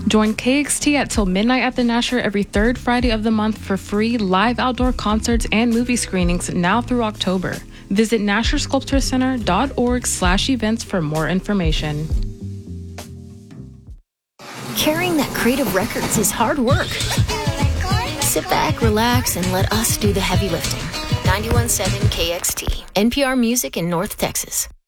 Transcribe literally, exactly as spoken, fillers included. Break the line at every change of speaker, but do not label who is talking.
Join K X T at Till Midnight at the Nasher every third Friday of the month for free live outdoor concerts and movie screenings now through October. Visit nasher sculpture center dot org slash events for more information.
Carrying that crate of records is hard work. Sit back, relax, and let us do the heavy lifting. ninety-one point seven K X T, N P R Music in North Texas.